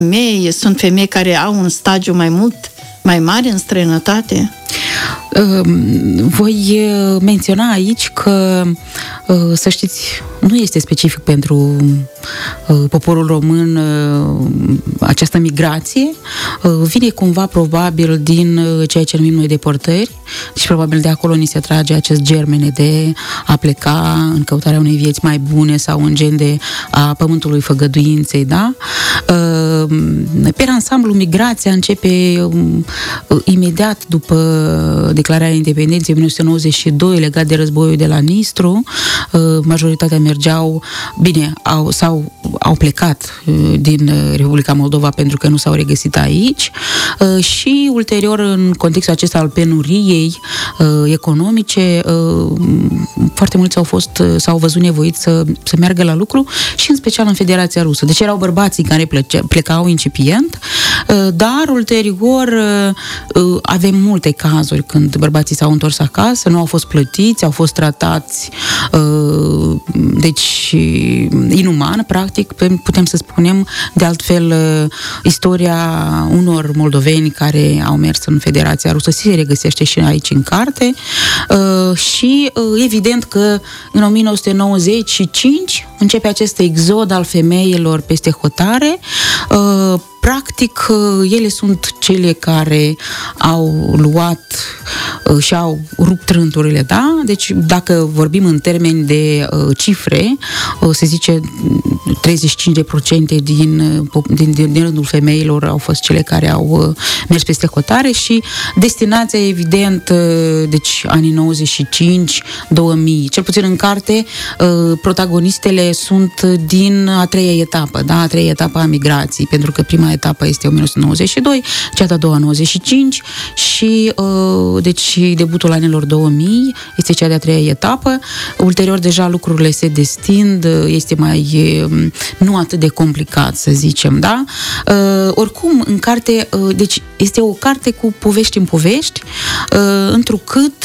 Sunt femei care au un stagiu mai mare în străinătate? Voi menționa aici că, să știți, nu este specific pentru poporul român această migrație. Vine cumva probabil din ceea ce numim noi deportări și probabil de acolo ni se trage acest germene de a pleca în căutarea unei vieți mai bune sau în gen de a pământului făgăduinței, da? Pe ansamblu, migrația începe imediat după declararea independenței 1992, legat de războiul de la Nistru. Majoritatea mergeau, au plecat din Republica Moldova pentru că nu s-au regăsit aici și ulterior, în contextul acesta al penuriei economice, foarte mulți s-au văzut nevoiți să meargă la lucru și în special în Federația Rusă. Deci erau bărbații care plecau incipient, dar ulterior avem multe cazuri când bărbații s-au întors acasă, nu au fost plătiți, au fost tratați deci inuman, practic, putem să spunem. De altfel, istoria unor moldoveni care au mers în Federația Rusă se regăsește și aici în carte și evident că în 1995 începe acest exod al femeilor peste hotare. Practic, ele sunt cele care au luat și au rupt trânturile, da? Deci, dacă vorbim în termeni de cifre, se zice 35% din rândul femeilor au fost cele care au mers peste hotare și destinația, evident, deci anii 95-2000. Cel puțin în carte, protagonistele sunt din a treia etapă, da? A treia etapă a migrației, pentru că prima etapă este 1992, cea de-a doua 95 și deci debutul anilor 2000 este cea de-a treia etapă. Ulterior deja lucrurile se destind, este mai nu atât de complicat, să zicem, da? Oricum, în carte, deci este o carte cu povești în povești, întrucât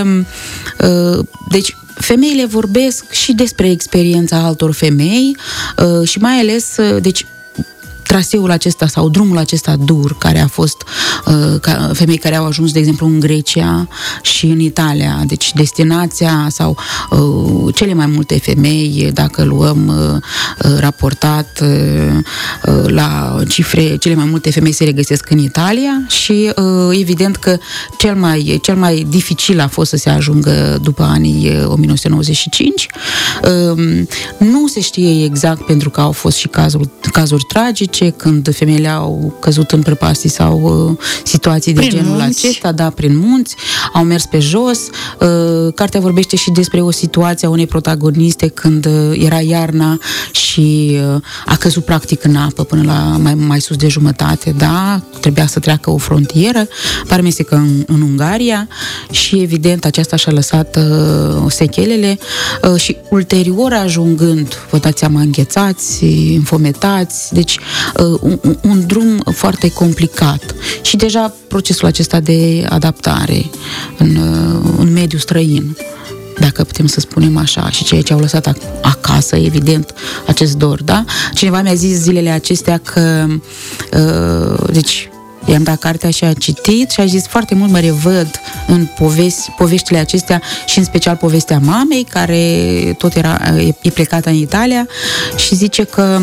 deci femeile vorbesc și despre experiența altor femei și mai ales, deci traseul acesta sau drumul acesta dur care a fost femei care au ajuns, de exemplu, în Grecia și în Italia. Deci destinația sau cele mai multe femei, dacă luăm raportat la cifre, cele mai multe femei se regăsesc în Italia și evident că cel mai dificil a fost să se ajungă după anii 1995. Nu se știe exact pentru că au fost și cazuri tragice când femeile au căzut în prăpastii sau situații de genul acesta, da, prin munți, au mers pe jos. Cartea vorbește și despre o situație a unei protagoniste când era iarna și a căzut practic în apă până la mai sus de jumătate, da, trebuia să treacă o frontieră, pare că în Ungaria și evident aceasta și-a lăsat sechelele și ulterior ajungând, vă dați seama, înghețați, înfometați, deci un drum foarte complicat și deja procesul acesta de adaptare în mediul străin, dacă putem să spunem așa, și ceea ce au lăsat acasă, evident, acest dor, da? Cineva mi-a zis zilele acestea că deci i-am dat cartea și a citit și a zis foarte mult mă revăd în poveștile acestea și în special povestea mamei care tot e plecată în Italia și zice că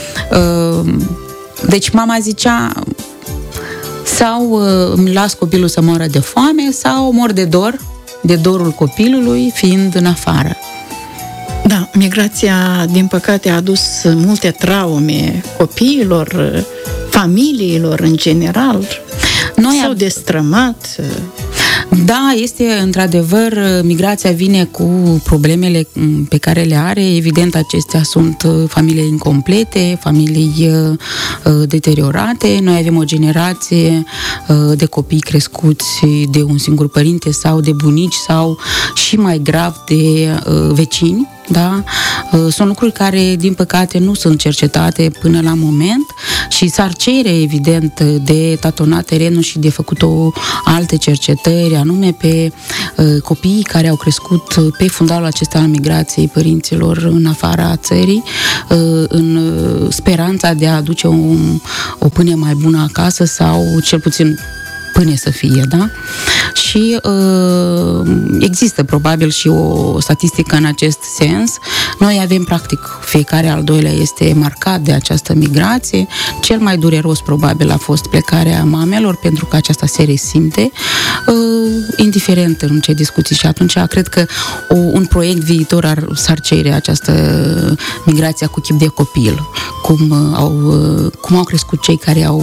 deci mama zicea sau îmi las copilul să moară de foame sau mor de dorul copilului fiind în afară. Da, migrația, din păcate, a adus multe traume copiilor, familiilor în general. S-au destrămat. Da, este într-adevăr, migrația vine cu problemele pe care le are. Evident, acestea sunt familii incomplete, familii deteriorate. Noi avem o generație de copii crescuți de un singur părinte sau de bunici sau și mai grav de vecini da? Sunt lucruri care, din păcate, nu sunt cercetate până la moment și s-ar cere, evident, de tatonat terenul și de făcut alte cercetări, anume pe copiii care au crescut pe fundalul acesta al migrației părinților în afara țării, în speranța de a aduce o pâine mai bună acasă sau, cel puțin, pâine să fie, da? Și există probabil și o statistică în acest sens. Noi avem, practic, fiecare al doilea este marcat de această migrație. Cel mai dureros, probabil, a fost plecarea mamelor, pentru că aceasta se resimte, indiferent în ce discuții. Și atunci, cred că un proiect viitor s-ar cere această migrație cu chip de copil. Cum au crescut cei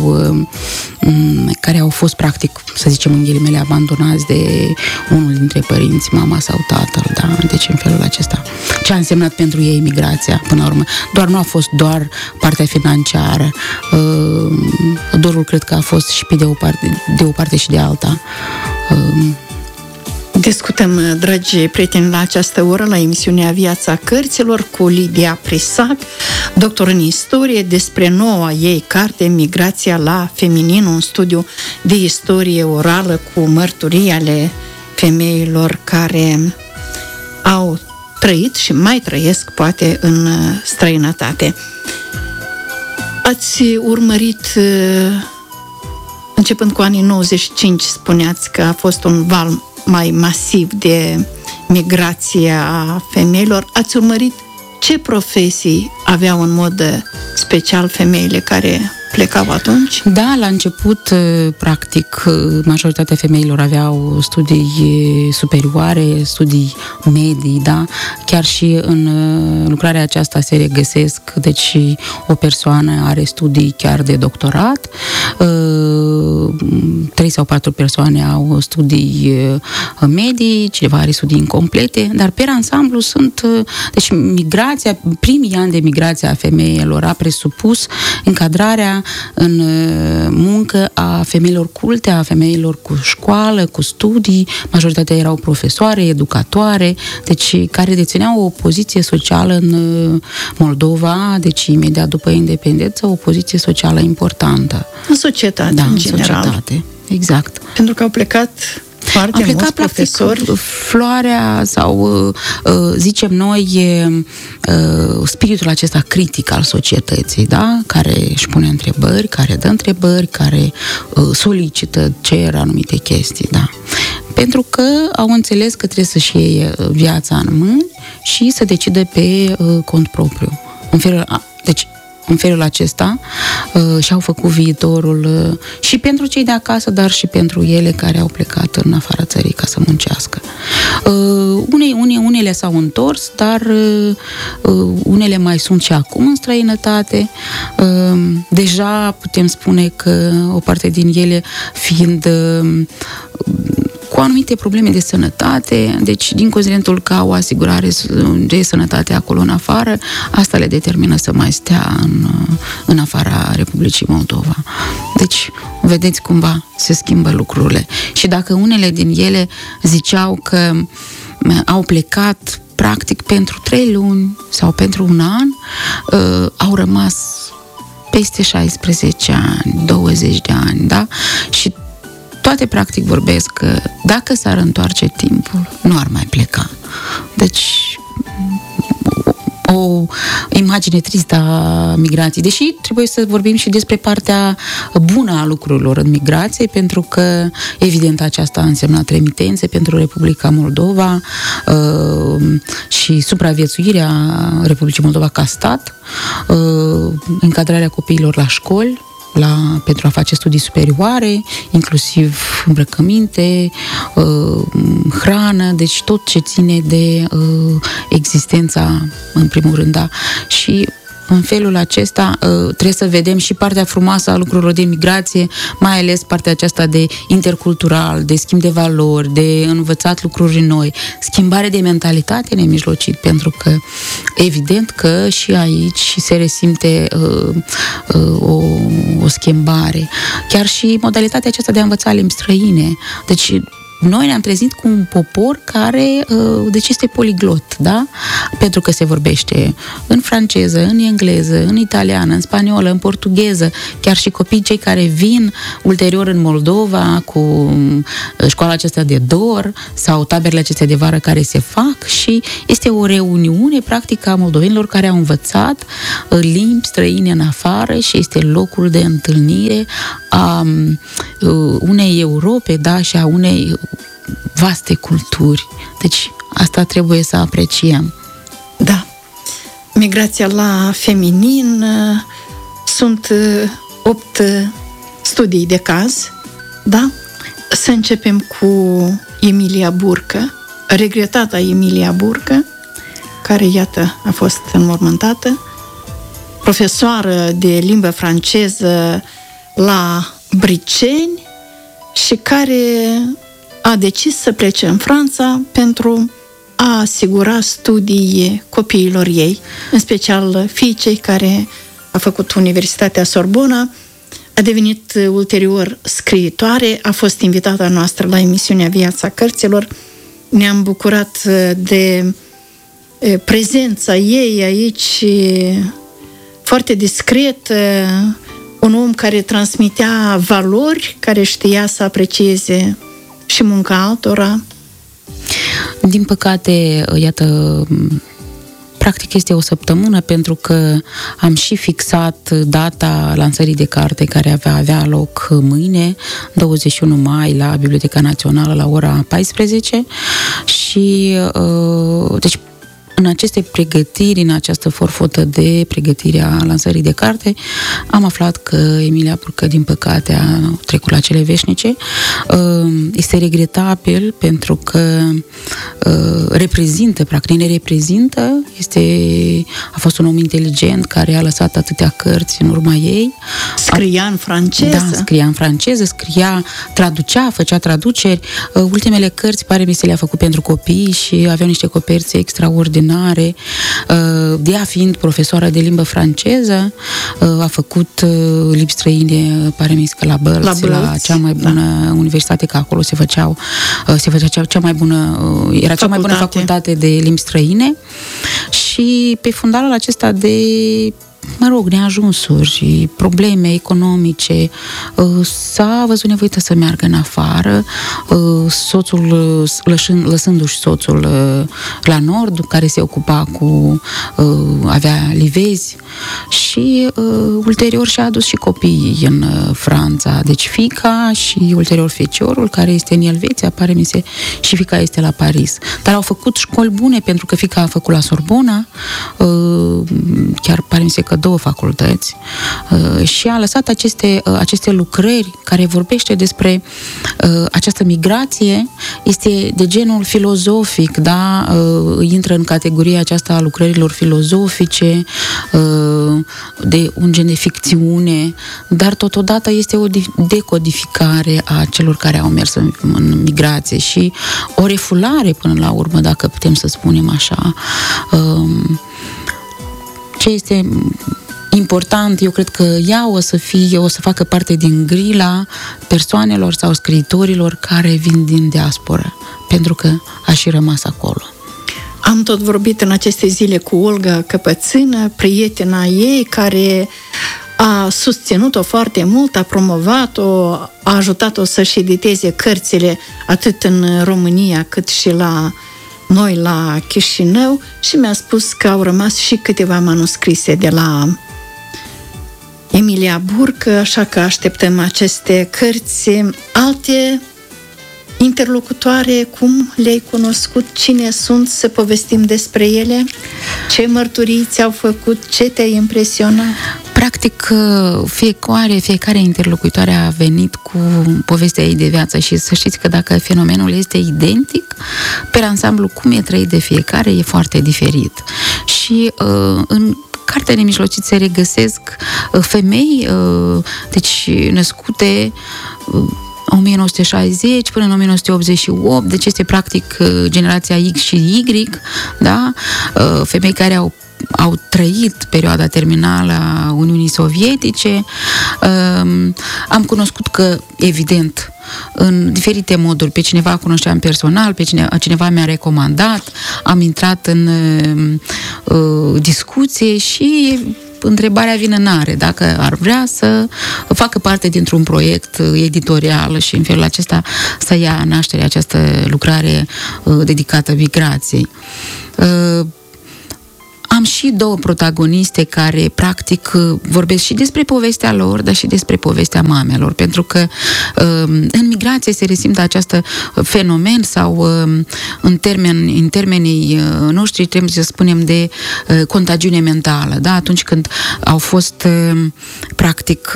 care au fost, practic, să zicem în ghilimele, abandonați de unul dintre părinți, mama sau tatăl, da? Deci în felul acesta. Ce a însemnat pentru ei migrația, până la urmă? Nu a fost doar partea financiară. Dorul cred că a fost și pe de o parte și de alta. Discutăm, dragi prieteni, la această oră, la emisiunea Viața Cărților, cu Lidia Prisac, doctor în istorie, despre noua ei carte, Migrația la feminin, un studiu de istorie orală cu mărturii ale femeilor care au trăit și mai trăiesc, poate, în străinătate. Ați urmărit, începând cu anii 95, spuneați că a fost un val mai masiv de migrație a femeilor. Ați urmărit ce profesii aveau în mod special femeile care plecau atunci? Da, la început, practic, majoritatea femeilor aveau studii superioare, studii medii, da? Chiar și în lucrarea aceasta se regăsesc, deci o persoană are studii chiar de doctorat, 3 sau 4 persoane au studii medii, cineva are studii incomplete, dar pe ansamblu sunt, deci migrația, primii ani de migrație a femeilor a presupus încadrarea în muncă a femeilor culte, a femeilor cu școală, cu studii, majoritatea erau profesoare, educatoare, deci care dețineau o poziție socială în Moldova, deci imediat după independență, o poziție socială importantă. În societate, da, în general. Societate, exact. Pentru că au plecat foarte mulți profesori. Floarea sau, zicem noi, spiritul acesta critic al societății, da? Care își pune întrebări, care dă întrebări, care solicită, cer anumite chestii, da? Pentru că au înțeles că trebuie să-și iei viața în mâini și să decidă pe cont propriu. În felul acesta și-au făcut viitorul și pentru cei de acasă, dar și pentru ele care au plecat în afara țării ca să muncească. Unele s-au întors, dar unele mai sunt și acum în străinătate. Deja putem spune că o parte din ele fiind cu anumite probleme de sănătate, deci din considerentul că au o asigurare de sănătate acolo în afară, asta le determină să mai stea în afara Republicii Moldova. Deci, vedeți cumva se schimbă lucrurile. Și dacă unele din ele ziceau că au plecat practic pentru 3 luni sau pentru un an, au rămas peste 16 ani, 20 de ani, da? Și toate practic vorbesc că dacă s-ar întoarce timpul, nu ar mai pleca. Deci, o imagine tristă a migrației. Deși trebuie să vorbim și despre partea bună a lucrurilor în migrație, pentru că, evident, aceasta a însemnat remitențe pentru Republica Moldova și supraviețuirea Republicii Moldova ca stat, încadrarea copiilor la școli, pentru a face studii superioare, inclusiv îmbrăcăminte, hrană, deci tot ce ține de existența, în primul rând, da. Și în felul acesta trebuie să vedem și partea frumoasă a lucrurilor de migrație, mai ales partea aceasta de intercultural, de schimb de valori, de învățat lucruri noi, schimbare de mentalitate nemijlocit, pentru că evident că și aici se resimte o schimbare. Chiar și modalitatea aceasta de a învăța limbi străine. Deci noi ne-am trezit cu un popor care, deci este poliglot, da? Pentru că se vorbește în franceză, în engleză, în italiană, în spaniolă, în portugheză, chiar și copiii cei care vin ulterior în Moldova cu școala acestea de dor sau taberele acestea de vară care se fac și este o reuniune practică a moldovenilor care au învățat limbi străine în afară și este locul de întâlnire a unei Europe, da, și a unei vaste culturi. Deci asta trebuie să apreciem. Da. Migrația la feminin, sunt 8 studii de caz, da? Să începem cu Emilia Burcă, regretata Emilia Burcă, care, iată, a fost înmormântată, profesoară de limbă franceză la Briceni și care a decis să plece în Franța pentru a asigura studii copiilor ei, în special fiicei care a făcut Universitatea Sorbona, a devenit ulterior scriitoare, a fost invitata noastră la emisiunea Viața Cărților. Ne-am bucurat de prezența ei aici, foarte discret, un om care transmitea valori, care știa să aprecieze și munca altora. Din păcate, iată, practic este o săptămână pentru că am și fixat data lansării de carte care va avea loc mâine, 21 mai, la Biblioteca Națională la ora 14 și deci în aceste pregătiri, în această forfotă de pregătire a lansării de carte, am aflat că Emilia Burcă, din păcate, a trecut la cele veșnice. Este regretabil pentru că reprezintă, practic ne reprezintă, a fost un om inteligent care a lăsat atâtea cărți în urma ei. Scria în franceză. Da, scria în franceză, traducea, făcea traduceri. Ultimele cărți, pare mi se le-a făcut pentru copii și aveau niște coperți extraordinare. Ea fiind profesoară de limbă franceză, a făcut limbi străine, pare mi că la Bălți, la cea mai bună universitate, că acolo se făcea cea mai bună, era cea mai bună facultate de limbi străine și pe fundalul acesta de neajunsuri, probleme economice, s-a văzut nevoită să meargă în afară, soțul, lăsându-și soțul la nord, care se ocupa avea livezi și ulterior și-a adus și copiii în Franța, deci fiica și ulterior feciorul, care este în Elveția, pare mi se, și fiica este la Paris. Dar au făcut școli bune, pentru că fiica a făcut la Sorbona, chiar pare mi se că 2 facultăți, și a lăsat aceste lucrări care vorbește despre această migrație, este de genul filozofic, da? Intră în categoria aceasta a lucrărilor filozofice, de un gen de ficțiune, dar totodată este o decodificare a celor care au mers în migrație și o refulare până la urmă, dacă putem să spunem așa. Ce este important, eu cred că ea o să facă parte din grila persoanelor sau scriitorilor care vin din diasporă, pentru că a și rămas acolo. Am tot vorbit în aceste zile cu Olga Căpățână, prietena ei, care a susținut-o foarte mult, a promovat-o, a ajutat-o să-și editeze cărțile atât în România cât și la noi la Chișinău și mi-a spus că au rămas și câteva manuscrise de la Emilia Burcă, așa că așteptăm aceste cărți. Alte interlocutoare, cum le-ai cunoscut, cine sunt, să povestim despre ele, ce mărturii ți-au făcut, ce te-a impresionat? Practic, fiecare interlocutoare a venit cu povestea ei de viață și să știți că dacă fenomenul este identic, pe ansamblu cum e trăit de fiecare e foarte diferit. Și în cartea Nemijlocit se regăsesc femei, deci născute 1960 până în 1988, deci este practic generația X și Y, da? Femei care au trăit perioada terminală a Uniunii Sovietice. Am cunoscut că, evident, în diferite moduri. Pe cineva cunoșteam personal, cineva mi-a recomandat, am intrat în discuție și întrebarea vine în are, dacă ar vrea să facă parte dintr-un proiect editorial și în felul acesta să ia naștere această lucrare dedicată migrației. Am și două protagoniste care, practic, vorbesc și despre povestea lor, dar și despre povestea mamelor, pentru că în migrație se resimte acest fenomen sau, în termenii noștri, trebuie să spunem de contagiune mentală, da? Atunci când au fost, practic,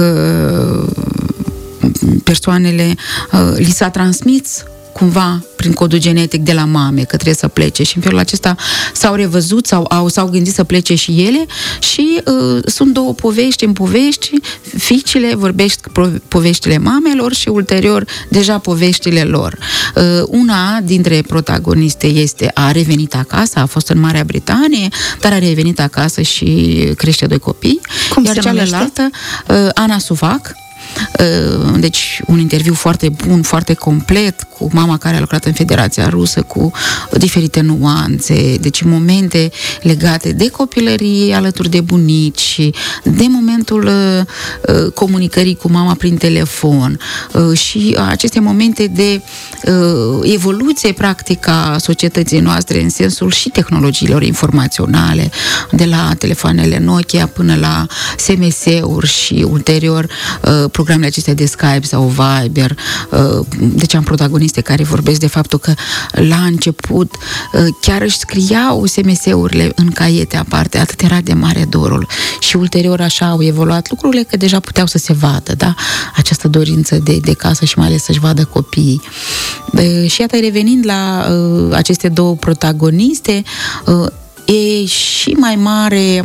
persoanele, li s-a transmis cumva prin codul genetic de la mame că trebuie să plece și în felul acesta s-au revăzut sau s-au gândit să plece și ele și sunt două povești în povești, fiicele vorbesc poveștile mamelor și ulterior deja poveștile lor. Una dintre protagoniste a revenit acasă, a fost în Marea Britanie, dar a revenit acasă și crește 2 copii. Iar cealaltă, Ana Suvac, deci un interviu foarte bun, foarte complet, cu mama care a lucrat în Federația Rusă, cu diferite nuanțe, deci momente legate de copilărie alături de bunici, de momentul comunicării cu mama prin telefon și aceste momente de evoluție practică a societății noastre în sensul și tehnologiilor informaționale, de la telefoanele Nokia până la SMS-uri și ulterior programele acestea de Skype sau Viber. Deci am protagoniste care vorbesc de faptul că la început chiar își scriau SMS-urile în caiete aparte, atât era de mare dorul. Și ulterior așa au evoluat lucrurile că deja puteau să se vadă, da? Această dorință de casă și mai ales să-și vadă copiii. Și iată, revenind la aceste două protagoniste, e și mai mare,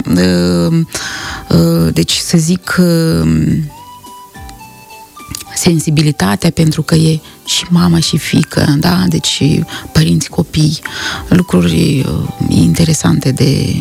deci să zic, sensibilitatea, pentru că e și mama și fiică, da? Deci părinți, copii, lucruri interesante de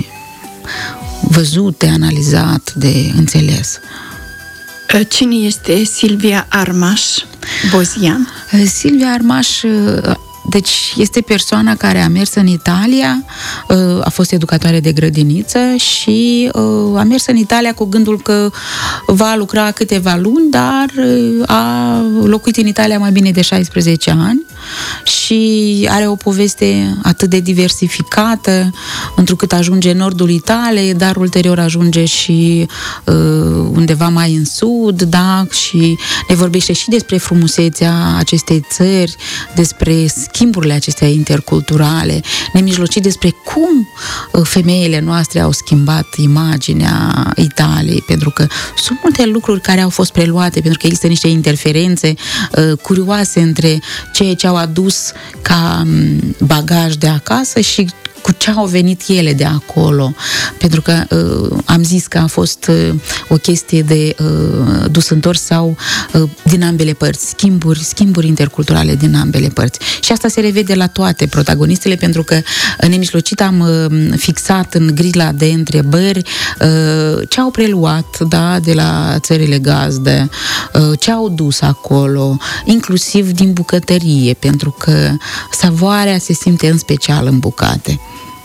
văzut, de analizat, de înțeles. Cine este Silvia Armaș-Bozian? Silvia Armaș, deci este persoana care a mers în Italia, a fost educatoare de grădiniță și a mers în Italia cu gândul că va lucra câteva luni, dar a locuit în Italia mai bine de 16 ani și are o poveste atât de diversificată, întrucât ajunge în nordul Italiei, dar ulterior ajunge și undeva mai în sud, da? Și ne vorbește și despre frumusețea acestei țări, despre schimburile acestea interculturale, ne mijloci despre cum femeile noastre au schimbat imaginea Italiei, pentru că sunt multe lucruri care au fost preluate, pentru că există niște interferențe curioase între ceea ce au adus ca bagaj de acasă și cu ce au venit ele de acolo. Pentru că am zis că a fost o chestie de dus-întors sau din ambele părți, schimburi interculturale din ambele părți. Și asta se revede la toate protagonistele, pentru că nemijlocit am fixat în grila de întrebări ce au preluat, da, de la țările gazdă, ce au dus acolo, inclusiv din bucătărie, pentru că savoarea se simte în special în bucate.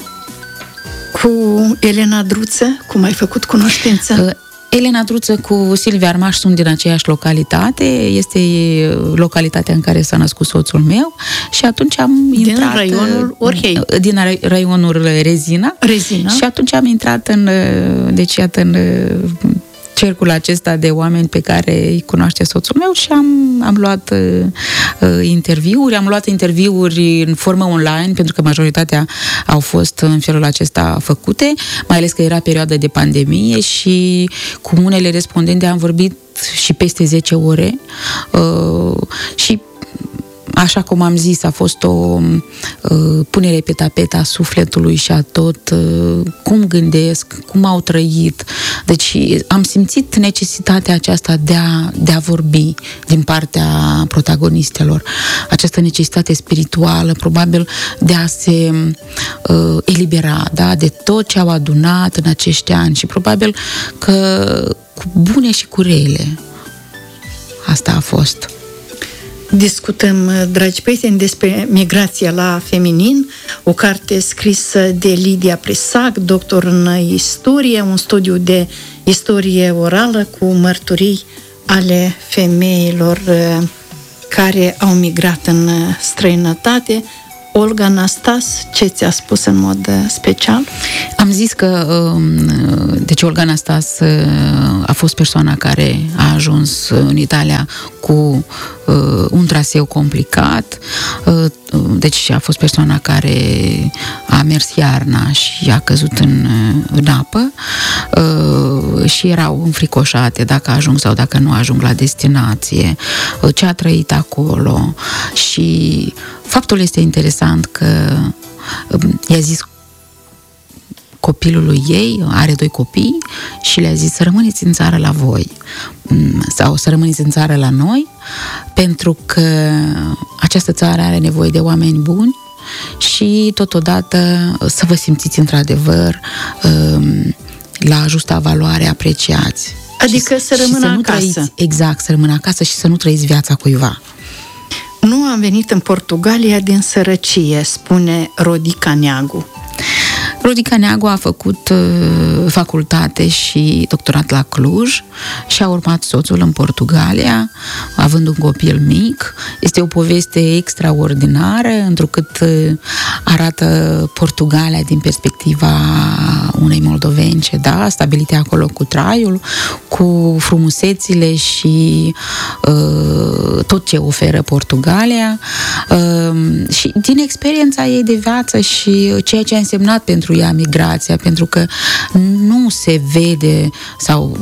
Cu Elena Druță, cum ai făcut cunoștință? Elena Druță cu Silvia Armaș sunt din aceeași localitate, este localitatea în care s-a născut soțul meu și atunci am intrat... Din raionul Orhei. Din raionul Rezina. Și atunci am intrat deci iată, în cercul acesta de oameni pe care îi cunoaște soțul meu și am luat interviuri. Am luat interviuri în formă online, pentru că majoritatea au fost în felul acesta făcute, mai ales că era perioada de pandemie și cu unele respondente am vorbit și peste 10 ore și așa cum am zis, a fost o punere pe tapet a sufletului și a tot cum gândesc, cum au trăit. Deci am simțit necesitatea aceasta de a vorbi din partea protagonistelor. Această necesitate spirituală, probabil de a se elibera, da, de tot ce au adunat în acești ani și probabil că cu bune și cu rele. Asta a fost. Discutăm, dragi prieteni, despre migrația la feminin, o carte scrisă de Lidia Prisac, doctor în istorie, un studiu de istorie orală cu mărturii ale femeilor care au migrat în străinătate. Olga Năstas, ce ți-a spus în mod special? Am zis că, deci Olga Năstas a fost persoana care a ajuns în Italia cu un traseu complicat, deci a fost persoana care a mers iarna și a căzut în apă și erau înfricoșate dacă ajung sau dacă nu ajung la destinație, ce a trăit acolo. Și faptul este interesant că i-a zis copilului ei, are 2 copii, și le-a zis să rămâneți în țară la voi sau să rămâneți în țară la noi, pentru că această țară are nevoie de oameni buni și totodată să vă simțiți într-adevăr la justa valoare, apreciați. Adică să rămână acasă. Trăiți, exact, să rămână acasă și să nu trăiți viața cuiva. Nu am venit în Portugalia din sărăcie, spune Rodica Neagu. Rodica Neagu a făcut facultate și doctorat la Cluj și a urmat soțul în Portugalia, având un copil mic. Este o poveste extraordinară, întrucât arată Portugalia din perspectiva unei moldovence, da, stabilite acolo cu traiul, cu frumusețile și tot ce oferă Portugalia și din experiența ei de viață și ceea ce a însemnat pentru ea migrația, pentru că nu se vede sau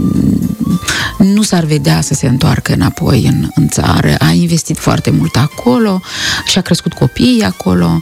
nu s-ar vedea să se întoarcă înapoi în țară. A investit foarte mult acolo și a crescut copiii acolo,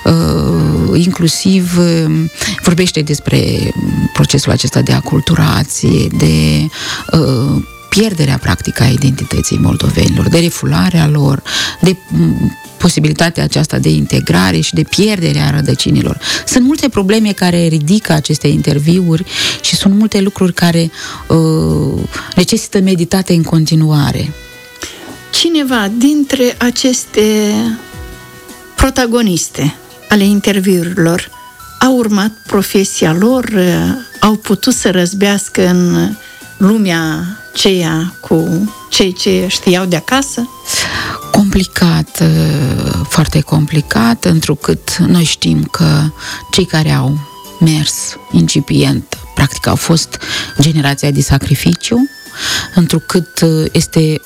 inclusiv vorbește despre procesul acesta de aculturație, de pierderea practică a identității moldovenilor, de refularea lor, de posibilitatea aceasta de integrare și de pierderea rădăcinilor. Sunt multe probleme care ridică aceste interviuri și sunt multe lucruri care necesită meditate în continuare. Cineva dintre aceste protagoniste ale interviurilor a urmat profesia lor, au putut să răzbească în lumea aceea cu cei ce știau de acasă? Complicat, foarte complicat, întrucât noi știm că cei care au mers incipient, practic au fost generația de sacrificiu, întrucât este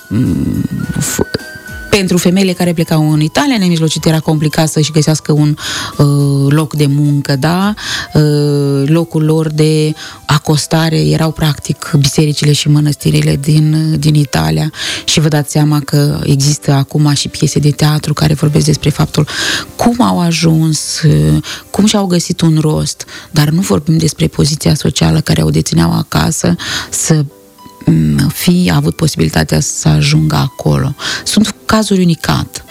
pentru femeile care plecau în Italia nemijlocit era complicat să-și găsească un loc de muncă, da? Locul lor de acostare erau practic bisericile și mănăstirile din Italia și vă dați seama că există acum și piese de teatru care vorbesc despre faptul cum au ajuns, cum și-au găsit un rost, dar nu vorbim despre poziția socială care o dețineau acasă să fi avut posibilitatea să ajungă acolo. Sunt cazuri unicat.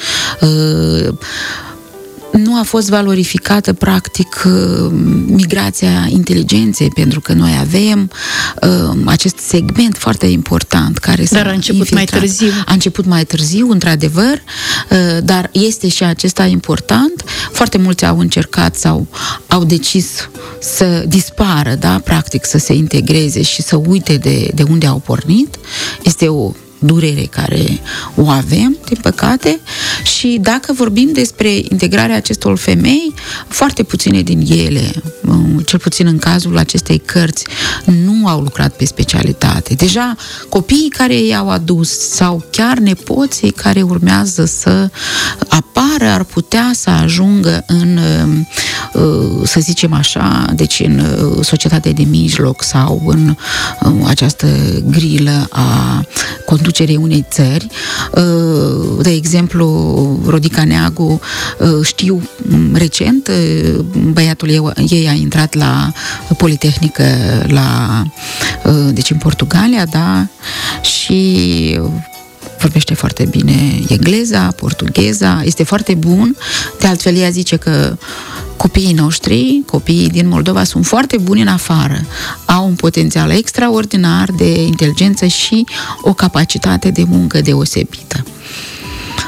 Nu a fost valorificată practic migrația inteligenței, pentru că noi avem acest segment foarte important care dar a început mai târziu. A început mai târziu, într-adevăr, dar este și acesta important. Foarte mulți au încercat sau au decis să dispară, da, practic să se integreze și să uite de unde au pornit. Este o durere care o avem, din păcate, și dacă vorbim despre integrarea acestor femei, foarte puține din ele, cel puțin în cazul acestei cărți, nu au lucrat pe specialitate. Deja copiii care i-au adus sau chiar nepoții care urmează să apară ar putea să ajungă în, să zicem așa, deci în societatea de mijloc sau în această grilă a conducerii unei țări. De exemplu, Rodica Neagu, știu recent, băiatul ei a intrat la Politehnică deci în Portugalia, da, și vorbește foarte bine engleza, portugheza, este foarte bun. De altfel, ea zice că copiii noștri, copiii din Moldova, sunt foarte buni în afară. Au un potențial extraordinar de inteligență și o capacitate de muncă deosebită.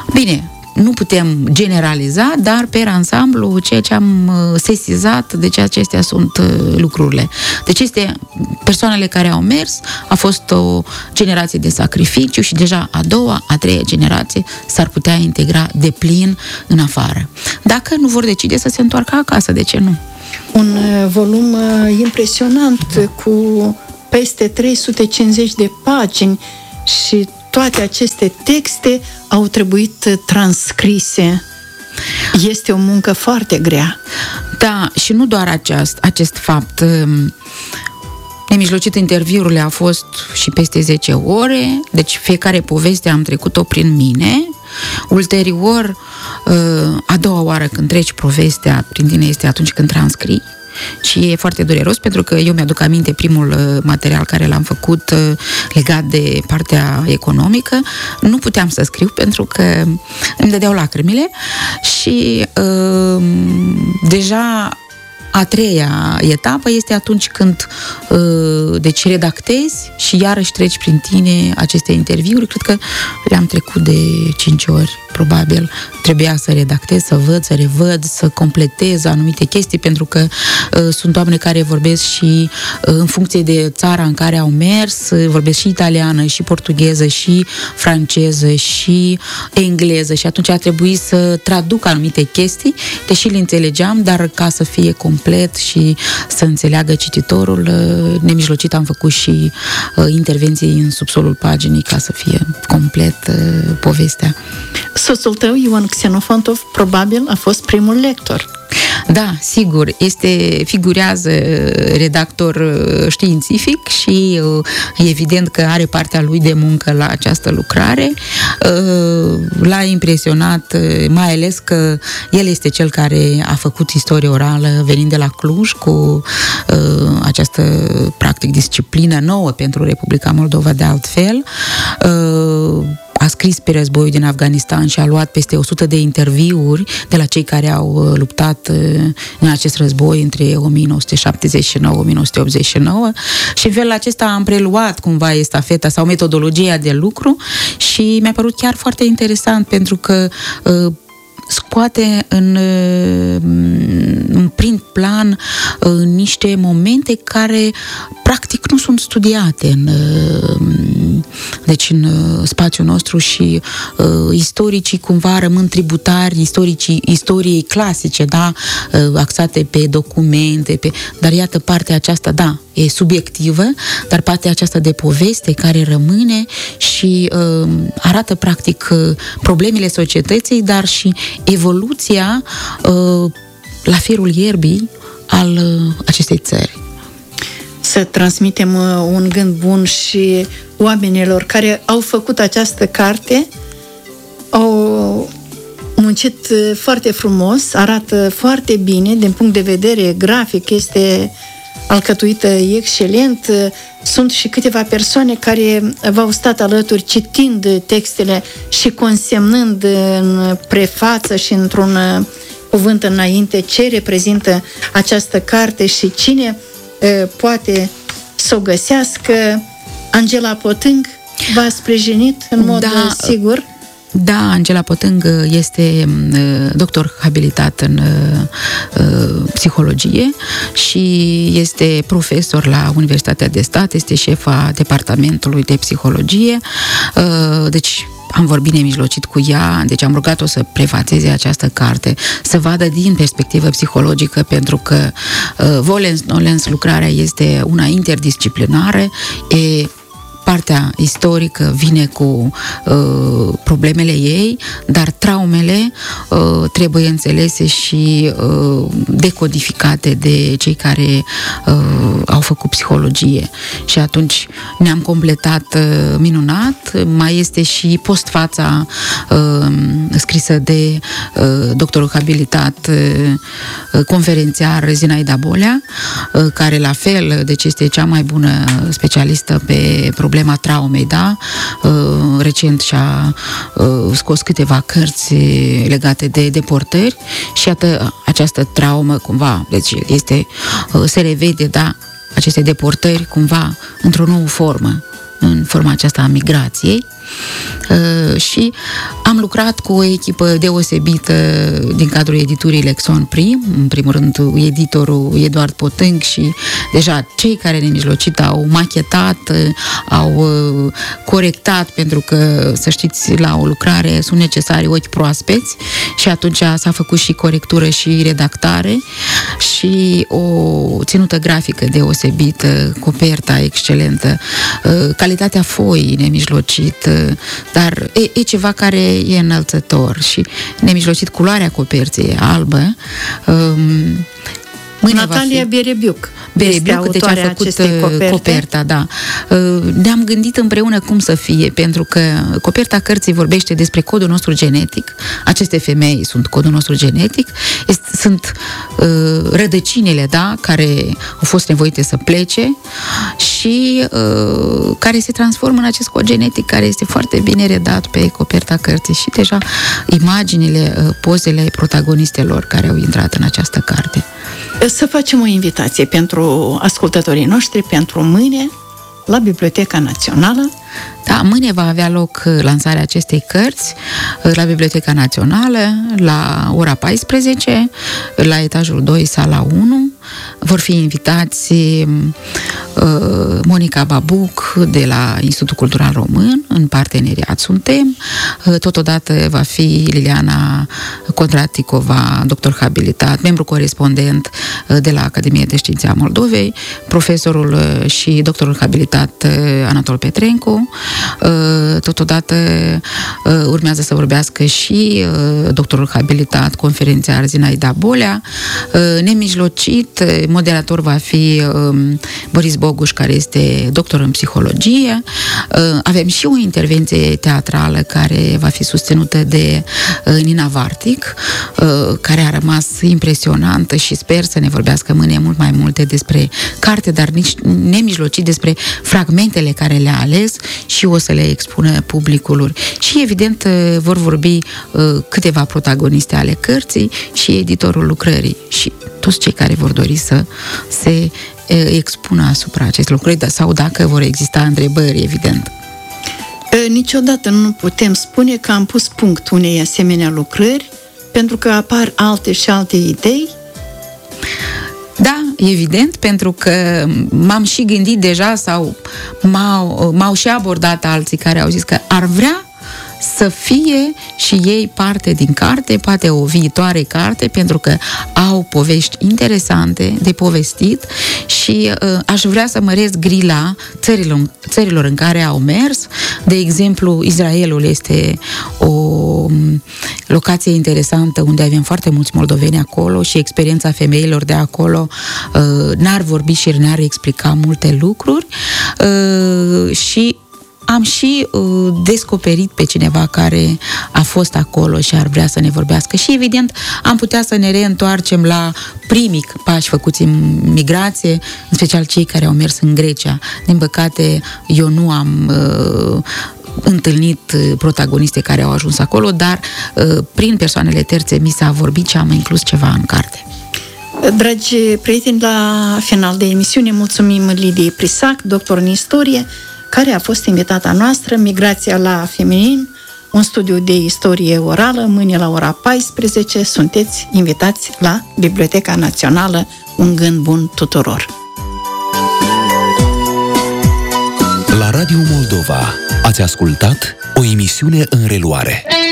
Bine, nu putem generaliza, dar pe ansamblu, ceea ce am sesizat, deci acestea sunt lucrurile. Deci persoanele care au mers, a fost o generație de sacrificiu și deja a doua, a treia generație s-ar putea integra deplin în afară. Dacă nu vor decide să se întoarcă acasă, de ce nu? Un volum impresionant cu peste 350 de pagini și toate aceste texte au trebuit transcrise. Este o muncă foarte grea. Da, și nu doar acest fapt. Nemijlocit interviurile au fost și peste 10 ore, deci fiecare poveste am trecut-o prin mine. Ulterior, a doua oară când treci povestea prin tine este atunci când transcrii. Și e foarte dureros pentru că eu mi-aduc aminte primul material care l-am făcut legat de partea economică. Nu puteam să scriu pentru că îmi dădeau lacrimile și deja a treia etapă este atunci când deci redactezi și iarăși treci prin tine aceste interviuri. Cred că le-am trecut de 5 ori, probabil. Trebuia să redactez, să văd, să revăd, să completez anumite chestii, pentru că sunt oameni care vorbesc și în funcție de țara în care au mers, vorbesc și italiană, și portugheză, și franceză, și engleză și atunci a trebuit să traduc anumite chestii, deși le înțelegeam, dar ca să fie complet și să înțeleagă cititorul, nemijlocit am făcut și intervenții în subsolul paginii ca să fie complet povestea. Soțul tău, Ion Xenofantov, probabil a fost primul lector. Da, sigur, figurează redactor științific și evident că are partea lui de muncă la această lucrare. L-a impresionat, mai ales că el este cel care a făcut istorie orală venind de la Cluj cu această, practic, disciplină nouă pentru Republica Moldova de altfel. A scris pe războiul din Afganistan și a luat peste 100 de interviuri de la cei care au luptat în acest război între 1979-1989 și în felul acesta am preluat cumva estafeta sau metodologia de lucru și mi-a părut chiar foarte interesant pentru că scoate în prim plan niște momente care practic nu sunt studiate deci în spațiul nostru și istoricii cumva rămân tributari istoriei clasice, da? Axate pe documente, dar iată partea aceasta, da, e subiectivă, dar partea aceasta de poveste care rămâne și arată practic problemele societății, dar și evoluția la firul ierbii al acestei țări. Să transmitem un gând bun și oamenilor care au făcut această carte, au muncit foarte frumos, arată foarte bine, din punct de vedere grafic este alcătuită excelent. Sunt și câteva persoane care v-au stat alături citind textele și consemnând în prefață și într-un cuvânt înainte ce reprezintă această carte și cine poate să o găsească. Angela Potâng v-a sprijinit în mod sigur? Da, Angela Potâng este doctor habilitat în psihologie și este profesor la Universitatea de Stat, este șefa departamentului de psihologie, deci am vorbit nemijlocit cu ea, deci am rugat-o să prefațeze această carte, să vadă din perspectivă psihologică, pentru că volens lucrarea este una interdisciplinară, partea istorică vine cu problemele ei, dar traumele trebuie înțelese și decodificate de cei care au făcut psihologie. Și atunci ne-am completat minunat. Mai este și postfața scrisă de doctorul habilitat conferențiar Zinaida Bolea, care la fel, deci este cea mai bună specialistă pe problema traumei, da? Recent și-a scos câteva cărți legate de deportări și iată această traumă cumva, deci se revede, da, aceste deportări cumva într-o nouă formă, în forma aceasta a migrației Și am lucrat cu o echipă deosebită din cadrul editurii Lexon Prim, în primul rând editorul Eduard Potânc și deja cei care nemijlocit au machetat, au corectat, pentru că, să știți, la o lucrare sunt necesari ochi proaspeți și atunci s-a făcut și corectură și redactare și o ținută grafică deosebită, coperta excelentă, calitatea foii nemijlocit, dar e ceva care e înălțător și nemijlocit culoarea coperții e albă. Natalia Berebiuc, deci a făcut coperta, da. Ne-am gândit împreună cum să fie, pentru că coperta cărții vorbește despre codul nostru genetic. Aceste femei sunt codul nostru genetic, sunt rădăcinile, da, care au fost nevoite să plece și care se transformă în acest cod genetic care este foarte bine redat pe coperta cărții și deja imaginile, pozele protagonistelor care au intrat în această carte. Să facem o invitație pentru ascultătorii noștri pentru mâine la Biblioteca Națională. Da, mâine va avea loc lansarea acestei cărți la Biblioteca Națională la ora 14, la etajul 2, sala 1. Vor fi invitați Monica Babuc de la Institutul Cultural Român, în parteneriat suntem. Totodată va fi Liliana Condraticova, doctor habilitat, membru corespondent de la Academia de Științe a Moldovei, profesorul și doctorul habilitat Anatol Petrencu. Totodată urmează să vorbească și doctorul habilitat, conferențiar Zinaida Bolea. Nemijlocit, moderator va fi Boris Boguș, care este doctor în psihologie. Avem și o intervenție teatrală care va fi susținută de Nina Vartic, care a rămas impresionantă și sper să ne vorbească mâine mult mai multe despre carte, dar nici nemijlocit despre fragmentele care le-a ales și o să le expună publicului. Și evident vor vorbi câteva protagoniste ale cărții și editorul lucrării și toți cei care vor dori să se expună asupra acestor lucrări sau dacă vor exista întrebări, evident. Niciodată nu putem spune că am pus punct unei asemenea lucrări, pentru că apar alte și alte idei. Da, evident, pentru că m-am și gândit deja sau m-au și abordat alții care au zis că ar vrea să fie și ei parte din carte, poate o viitoare carte, pentru că au povești interesante de povestit și aș vrea să măresc grila țărilor în care au mers. De exemplu, Israelul este o locație interesantă unde avem foarte mulți moldoveni acolo și experiența femeilor de acolo n-ar vorbi și n-ar explica multe lucruri și am și descoperit pe cineva care a fost acolo și ar vrea să ne vorbească și evident am putea să ne reîntoarcem la primii pași făcuți în migrație, în special cei care au mers în Grecia. Din păcate eu nu am întâlnit protagoniste care au ajuns acolo, dar prin persoanele terțe mi s-a vorbit și am inclus ceva în carte. Dragi prieteni, la final de emisiune mulțumim Lidiei Prisac, doctor în istorie, care a fost invitata noastră, Migrația la feminin, un studiu de istorie orală. Mâine la ora 14 sunteți invitați la Biblioteca Națională. Un gând bun tuturor! La Radio Moldova ați ascultat o emisiune în reluare.